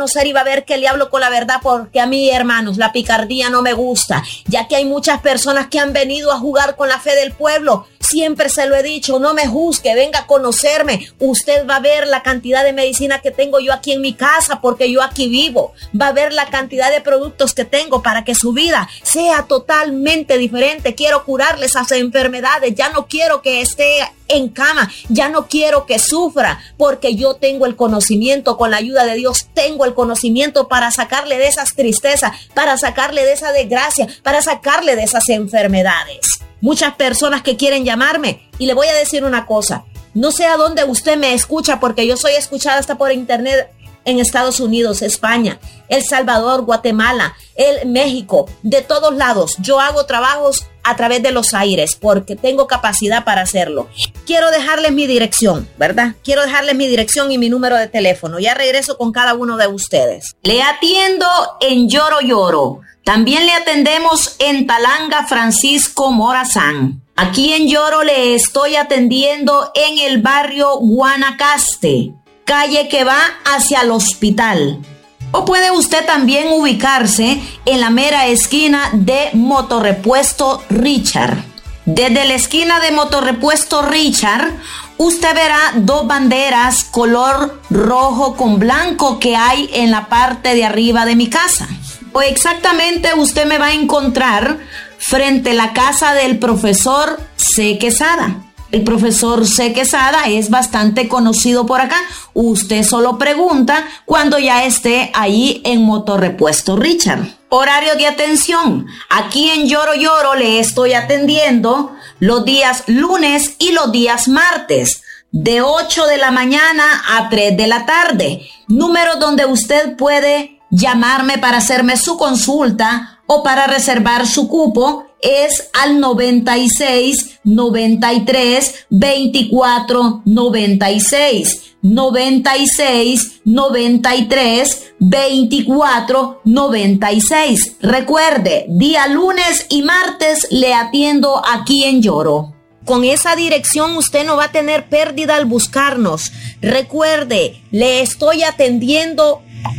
conocer y va a ver que le hablo con la verdad, porque a mí, hermanos, la picardía no me gusta, ya que hay muchas personas que han venido a jugar con la fe del pueblo. Siempre se lo he dicho, no me juzgue, venga a conocerme. Usted va a ver la cantidad de medicina que tengo yo aquí en mi casa, porque yo aquí vivo. Va a ver la cantidad de productos que tengo para que su vida sea totalmente diferente. Quiero curarle esas enfermedades, ya no quiero que esté en cama, ya no quiero que sufra, porque yo tengo el conocimiento, con la ayuda de Dios tengo el conocimiento para sacarle de esas tristezas, para sacarle de esa desgracia, para sacarle de esas enfermedades. Muchas personas que quieren llamarme, y le voy a decir una cosa, no sé a dónde usted me escucha, porque yo soy escuchada hasta por internet en Estados Unidos, España, El Salvador, Guatemala, México, de todos lados. Yo hago trabajos a través de los aires porque tengo capacidad para hacerlo. Quiero dejarles mi dirección, ¿verdad? Quiero dejarles mi dirección y mi número de teléfono. Ya regreso con cada uno de ustedes. Le atiendo en Lloro Lloro. También le atendemos en Talanga Francisco Morazán. Aquí en Lloro le estoy atendiendo en el barrio Guanacaste, calle que va hacia el hospital. O puede usted también ubicarse en la mera esquina de Motorrepuesto Richard. Desde la esquina de Motorrepuesto Richard, usted verá dos banderas color rojo con blanco que hay en la parte de arriba de mi casa. O exactamente usted me va a encontrar frente a la casa del profesor C. Quesada. El profesor C. Quesada es bastante conocido por acá. Usted solo pregunta cuando ya esté ahí en Motorrepuesto Richard. Horario de atención. Aquí en Lloro Lloro le estoy atendiendo los días lunes y los días martes, de 8 de la mañana a 3 de la tarde. Número donde usted puede llamarme para hacerme su consulta o para reservar su cupo es al 96 93 24 96. 96 93 24 96. Recuerde, día lunes y martes le atiendo aquí en Lloro. Con esa dirección usted no va a tener pérdida al buscarnos. Recuerde, le estoy atendiendo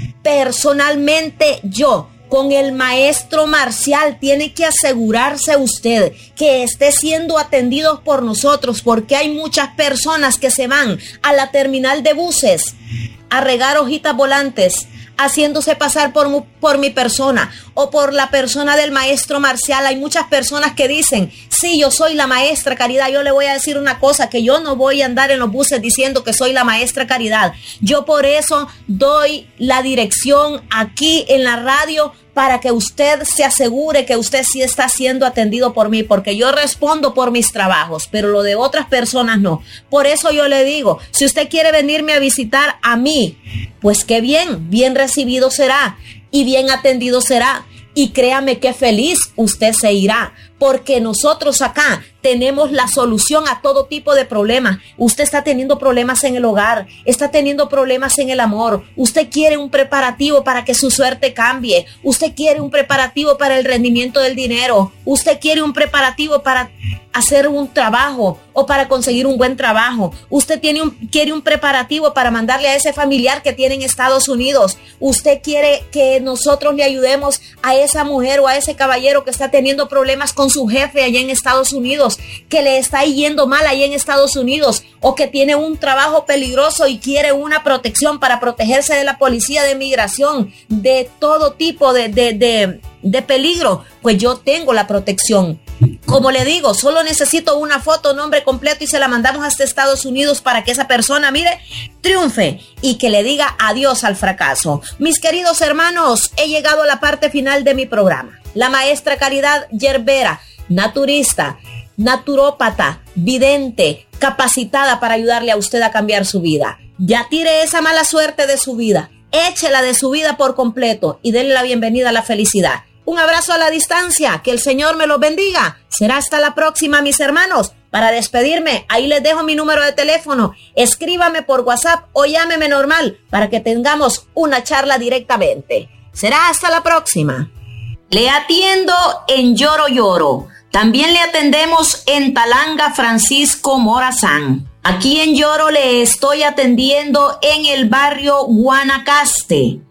personalmente yo. Con el maestro Marcial tiene que asegurarse usted que esté siendo atendido por nosotros, porque hay muchas personas que se van a la terminal de buses a regar hojitas volantes, haciéndose pasar por mi persona o por la persona del maestro Marcial. Hay muchas personas que dicen, sí, yo soy la maestra Caridad. Yo le voy a decir una cosa, que yo no voy a andar en los buses diciendo que soy la maestra Caridad. Yo por eso doy la dirección aquí en la radio, para que usted se asegure que usted sí está siendo atendido por mí, porque yo respondo por mis trabajos, pero lo de otras personas no. Por eso yo le digo, si usted quiere venirme a visitar a mí, pues qué bien, bien recibido será y bien atendido será. Y créame que feliz usted se irá, porque nosotros acá tenemos la solución a todo tipo de problemas. Usted está teniendo problemas en el hogar, está teniendo problemas en el amor. Usted quiere un preparativo para que su suerte cambie. Usted quiere un preparativo para el rendimiento del dinero. Usted quiere un preparativo para hacer un trabajo o para conseguir un buen trabajo. Usted quiere un preparativo para mandarle a ese familiar que tiene en Estados Unidos. Usted quiere que nosotros le ayudemos a esa mujer o a ese caballero que está teniendo problemas con su jefe allá en Estados Unidos, que le está yendo mal allá en Estados Unidos, o que tiene un trabajo peligroso y quiere una protección para protegerse de la policía de migración, de todo tipo de peligro. Pues yo tengo la protección. Como le digo, solo necesito una foto, nombre completo, y se la mandamos hasta Estados Unidos para que esa persona, mire, triunfe y que le diga adiós al fracaso. Mis queridos hermanos, he llegado a la parte final de mi programa. La maestra Caridad Yerbera, naturista, naturópata, vidente, capacitada para ayudarle a usted a cambiar su vida. Ya tire esa mala suerte de su vida, échela de su vida por completo y denle la bienvenida a la felicidad. Un abrazo a la distancia, que el Señor me los bendiga. Será hasta la próxima, mis hermanos. Para despedirme, ahí les dejo mi número de teléfono. Escríbame por WhatsApp o llámeme normal para que tengamos una charla directamente. Será hasta la próxima. Le atiendo en Lloro Lloro. También le atendemos en Talanga Francisco Morazán. Aquí en Lloro le estoy atendiendo en el barrio Guanacaste,